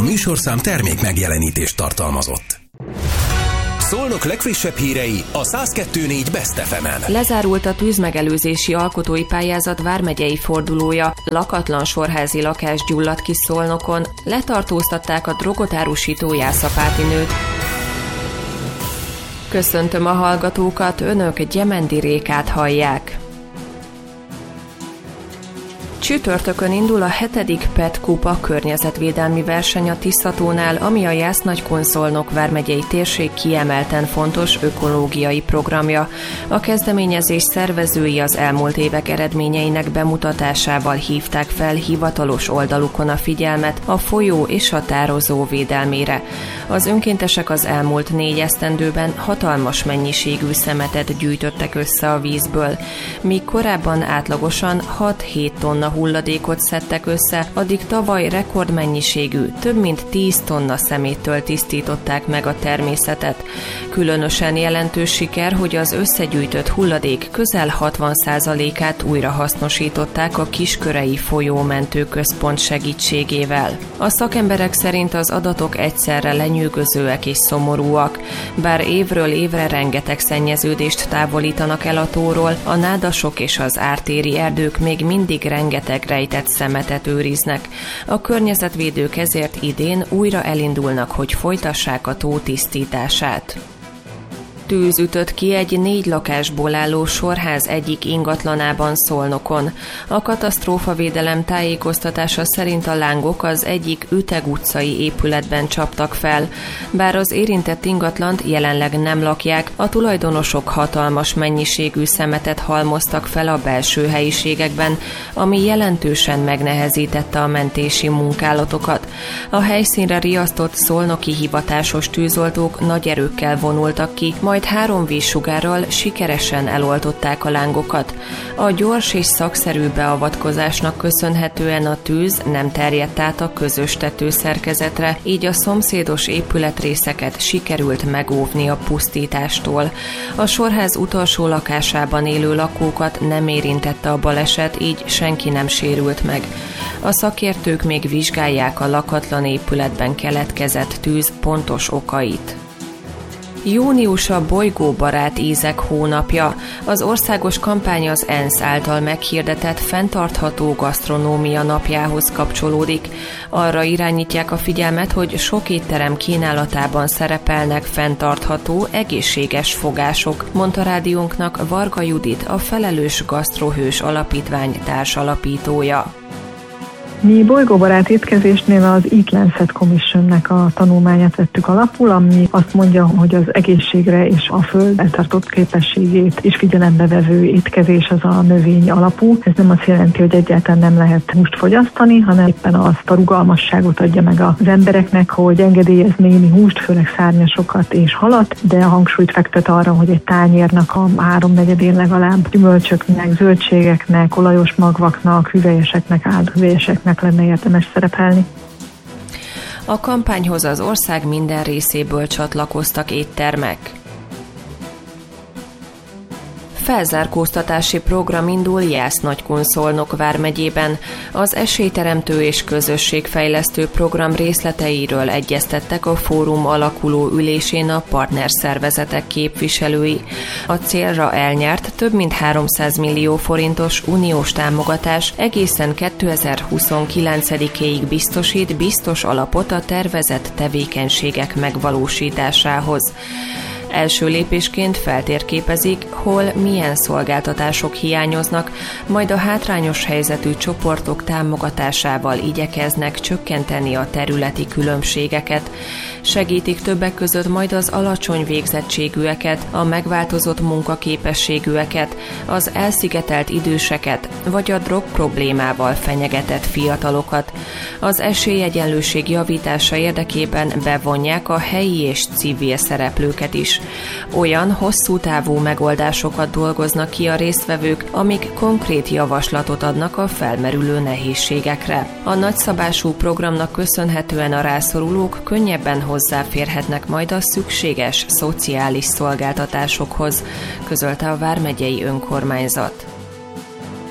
A műsorszám termék megjelenítést tartalmazott. Szolnok legfrissebb hírei a 102.4 Best FM-en. Lezárult a tűzmegelőzési alkotói pályázat vármegyei fordulója, lakatlan sorházi lakás gyulladt ki Szolnokon, letartóztatták a drogot árusító jászapáti nőt. Köszöntöm a hallgatókat, önök Gyemendi Rékát hallják. Csütörtökön indul a 7. PET Kupa környezetvédelmi verseny a Tiszatónál, ami a Jász-Nagykun-Szolnok vármegyei térség kiemelten fontos ökológiai programja. A kezdeményezés szervezői az elmúlt évek eredményeinek bemutatásával hívták fel hivatalos oldalukon a figyelmet a folyó és a tározó védelmére. Az önkéntesek az elmúlt 4 esztendőben hatalmas mennyiségű szemetet gyűjtöttek össze a vízből. Míg korábban átlagosan 6-7 tonna hulladékot szedtek össze, addig tavaly rekordmennyiségű, több mint 10 tonna szeméttől tisztították meg a természetet. Különösen jelentős siker, hogy az összegyűjtött hulladék közel 60%-át újra hasznosították a Kiskörei folyómentő központ segítségével. A szakemberek szerint az adatok egyszerre lenyűgözőek és szomorúak. Bár évről évre rengeteg szennyeződést távolítanak el a tóról, a nádasok és az ártéri erdők még mindig rengeteg rejtett szemetet őriznek. A környezetvédők ezért idén újra elindulnak, hogy folytassák a tó tisztítását. Tűz ütött ki egy 4 lakásból álló sorház egyik ingatlanában Szolnokon. A katasztrófavédelem tájékoztatása szerint a lángok az egyik Üteg utcai épületben csaptak fel. Bár az érintett ingatlant jelenleg nem lakják, a tulajdonosok hatalmas mennyiségű szemetet halmoztak fel a belső helyiségekben, ami jelentősen megnehezítette a mentési munkálatokat. A helyszínre riasztott szolnoki hivatásos tűzoltók nagy erőkkel vonultak ki, majd 3 vízsugárral sikeresen eloltották a lángokat. A gyors és szakszerű beavatkozásnak köszönhetően a tűz nem terjedt át a közös tetőszerkezetre, így a szomszédos épületrészeket sikerült megóvni a pusztítástól. A sorház utolsó lakásában élő lakókat nem érintette a baleset, így senki nem sérült meg. A szakértők még vizsgálják a lakatlan épületben keletkezett tűz pontos okait. Június a bolygóbarát ízek hónapja. Az országos kampány az ENSZ által meghirdetett fenntartható gasztronómia napjához kapcsolódik. Arra irányítják a figyelmet, hogy sok étterem kínálatában szerepelnek fenntartható, egészséges fogások, mondta rádiónknak Varga Judit, a Felelős Gasztrohős Alapítvány társalapítója. Mi bolygóbarát étkezésnél az Eat Lancet Commissionnek a tanulmányát vettük alapul, ami azt mondja, hogy az egészségre és a föld eltartott képességét is figyelembe vevő étkezés az a növény alapú. Ez nem azt jelenti, hogy egyáltalán nem lehet húst fogyasztani, hanem éppen azt a rugalmasságot adja meg az embereknek, hogy engedélyez némi húst, főleg szárnyasokat és halat, de a hangsúlyt fektet arra, hogy egy tányérnak a 3/4-én legalább gyümölcsöknek, zöldségeknek, olajos magvaknak, hüvelyeseknek, álhüvelyeseknek lenne érdemes szerepelni. A kampányhoz az ország minden részéből csatlakoztak éttermek. Felzárkóztatási program indul Jász-Nagykun-Szolnok vármegyében. Az esélyteremtő és közösségfejlesztő program részleteiről egyeztettek a fórum alakuló ülésén a partnerszervezetek képviselői. A célra elnyert több mint 300 millió forintos uniós támogatás egészen 2029-ig biztosít biztos alapot a tervezett tevékenységek megvalósításához. Első lépésként feltérképezik, hol milyen szolgáltatások hiányoznak, majd a hátrányos helyzetű csoportok támogatásával igyekeznek csökkenteni a területi különbségeket. Segítik többek között majd az alacsony végzettségűeket, a megváltozott munkaképességűeket, az elszigetelt időseket, vagy a drog problémával fenyegetett fiatalokat. Az esélyegyenlőség javítása érdekében bevonják a helyi és civil szereplőket is. Olyan hosszú távú megoldásokat dolgoznak ki a résztvevők, amik konkrét javaslatot adnak a felmerülő nehézségekre. A nagyszabású programnak köszönhetően a rászorulók könnyebben hozzáférhetnek majd a szükséges szociális szolgáltatásokhoz, közölte a vármegyei önkormányzat.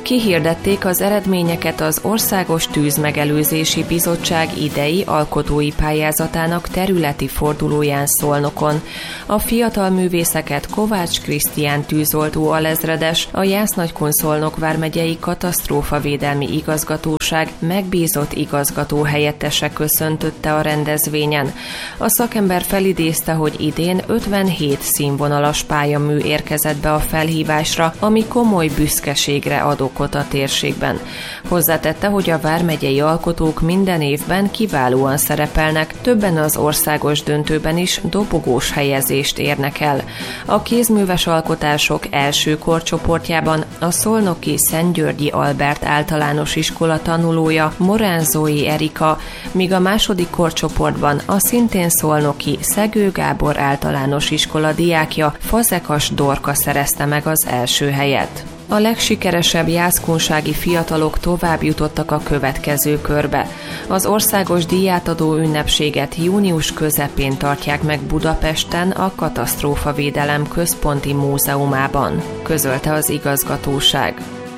Kihirdették az eredményeket az Országos Tűzmegelőzési Bizottság idei alkotói pályázatának területi fordulóján Szolnokon. A fiatal művészeket Kovács Krisztián tűzoltó alezredes, a Jász-Nagykun-Szolnok vármegyei katasztrófavédelmi igazgatóság megbízott igazgató helyettese köszöntötte a rendezvényen. A szakember felidézte, hogy idén 57 színvonalas pályamű érkezett be a felhívásra, ami komoly büszkeségre ad okot a térségben. Hozzátette, hogy a vármegyei alkotók minden évben kiválóan szerepelnek, többen az országos döntőben is dobogós helyezést érnek el. A kézműves alkotások első korcsoportjában a szolnoki Szentgyörgyi Albert általános iskola tanulója Morán Zói Erika, míg a második korcsoportban a szintén szolnoki Szegő Gábor általános iskola diákja Fazekas Dorka szerezte meg az első helyet. A legsikeresebb jászkunsági fiatalok tovább jutottak a következő körbe. Az országos díjátadó ünnepséget június közepén tartják meg Budapesten a Katasztrófavédelem Központi Múzeumában, közölte az igazgatóság.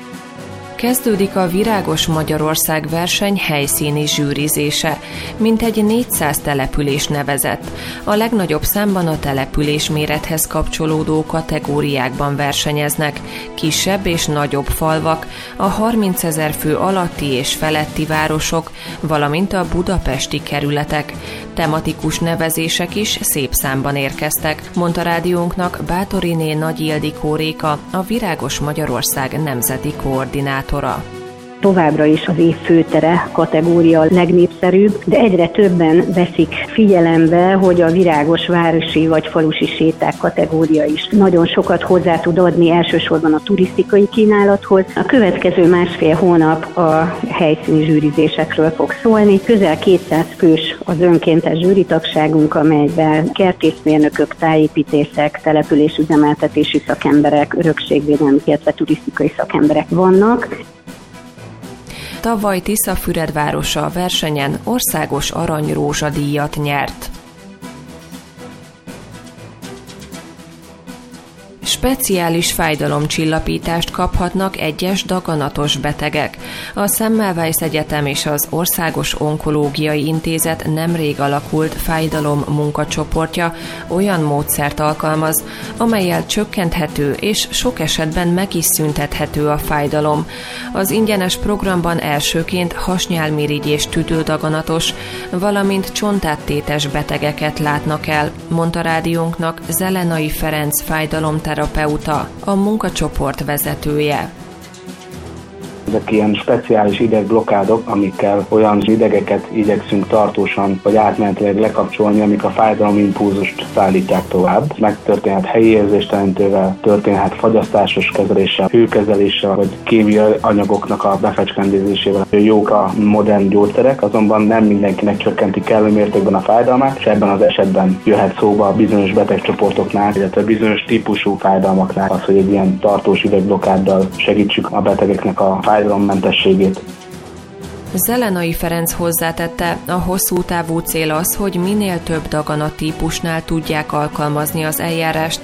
Kezdődik a Virágos Magyarország verseny helyszíni zsűrizése. Mintegy 400 település nevezett. A legnagyobb számban a település mérethez kapcsolódó kategóriákban versenyeznek. Kisebb és nagyobb falvak, a 30 000 fő alatti és feletti városok, valamint a budapesti kerületek. Tematikus nevezések is szép számban érkeztek, mondta rádiónknak Bátoriné Nagy Ildikó Réka, a Virágos Magyarország nemzeti koordinátora. Továbbra is az év főtere kategória a legnépszerűbb, de egyre többen veszik figyelembe, hogy a virágos városi vagy falusi séták kategória is nagyon sokat hozzá tud adni, elsősorban a turisztikai kínálathoz. A következő másfél hónap a helyszíni zsűrizésekről fog szólni. Közel 200 fős az önkéntes zsűritagságunk, amelyben kertészmérnökök, tájépítészek, településüzemeltetési szakemberek, örökségvédelmi, illetve turisztikai szakemberek vannak. Tavaly Tiszafüred városa a versenyen országos aranyrózsa díjat nyert. Speciális fájdalomcsillapítást kaphatnak egyes daganatos betegek. A Semmelweis Egyetem és az Országos Onkológiai Intézet nemrég alakult fájdalom munkacsoportja olyan módszert alkalmaz, amellyel csökkenthető és sok esetben meg is szüntethető a fájdalom. Az ingyenes programban elsőként hasnyálmirigyés tüdődaganatos, valamint csontáttétes betegeket látnak el, mondta rádiónknak Zelenai Ferenc fájdalomterapeuta, a munkacsoport vezetője. Ezek ilyen speciális idegblokádok, amikkel olyan idegeket igyekszünk tartósan vagy átmenetileg lekapcsolni, amik a fájdalomimpulzust szállítják tovább. Megtörténhet helyi érzéstelenítővel, történhet fagyasztásos kezeléssel, hőkezeléssel, vagy kémiai anyagoknak a befecskendezésével. Jók a modern gyógyszerek, azonban nem mindenkinek csökkenti kellő mértékben a fájdalmát, és ebben az esetben jöhet szóba a bizonyos betegcsoportoknál, illetve bizonyos típusú fájdalmaknál az, hogy egy ilyen tartós idegblokáddal segítsük a betegeknek a fájdalommentességét. Zelenai Ferenc hozzátette, a hosszú távú cél az, hogy minél több daganattípusnál tudják alkalmazni az eljárást.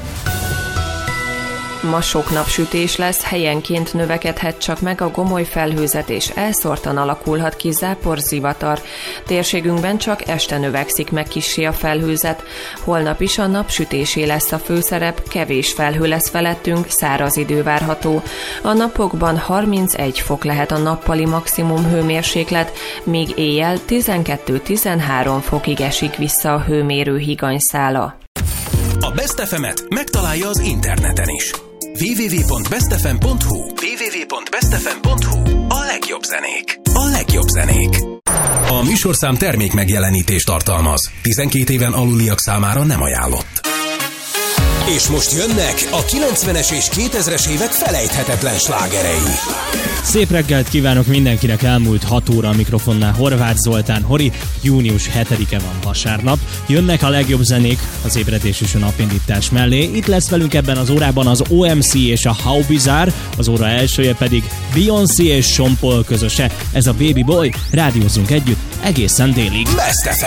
Ma sok napsütés lesz, helyenként növekedhet csak meg a gomoly felhőzet és elszórtan alakulhat ki záporzivatar. Térségünkben csak este növekszik meg kissé a felhőzet. Holnap is a napsütésé lesz a főszerep, kevés felhő lesz felettünk, száraz idő várható. A napokban 31 fok lehet a nappali maximum hőmérséklet, míg éjjel 12-13 fokig esik vissza a hőmérő higanyszála. A Best FM-et megtalálja az interneten is. www.bestfm.hu www.bestfm.hu A legjobb zenék. A legjobb zenék. A műsorszám termék megjelenítést tartalmaz. 12 éven aluliak számára nem ajánlott. És most jönnek a 90-es és 2000-es évek felejthetetlen slágerei. Szép reggelt kívánok mindenkinek, elmúlt 6 óra a mikrofonnál Horváth Zoltán Hori, június 7-e van vasárnap. Jönnek a legjobb zenék az ébredés és a napindítás mellé. Itt lesz velünk ebben az órában az OMC és a How Bizarre, az óra elsője pedig Beyoncé és Sean Paul közöse. Ez a Baby Boy, rádiózunk együtt egészen délig. Best FM.